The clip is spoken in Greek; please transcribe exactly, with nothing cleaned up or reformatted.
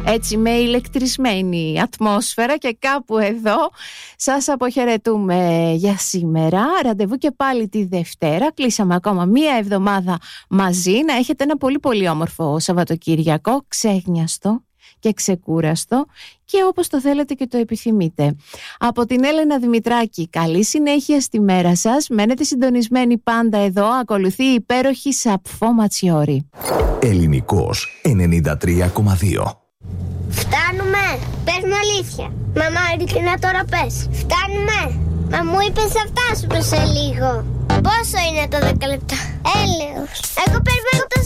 έτσι με ηλεκτρισμένη ατμόσφαιρα, και κάπου εδώ σας αποχαιρετούμε για σήμερα. Ραντεβού και πάλι τη Δευτέρα. Κλείσαμε ακόμα μία εβδομάδα μαζί. Να έχετε ένα πολύ πολύ όμορφο Σαββατοκύριακο, ξέγνιαστο και ξεκούραστο και όπως το θέλετε και το επιθυμείτε. Από την Έλενα Δημητράκη, καλή συνέχεια στη μέρα σας. Μένετε συντονισμένοι πάντα εδώ. Ακολουθεί η υπέροχη Σαπφό Ματσιόρι. Ελληνικός ενενήντα τρία κόμμα δύο. Φτάνουμε. Πες μου αλήθεια. Μαμά, ειλικρινά τώρα πες. Φτάνουμε. Μα μου είπες θα φτάσουμε σε λίγο. Πόσο είναι το δέκα λεπτά? Έλεος. Εγώ περιμένω το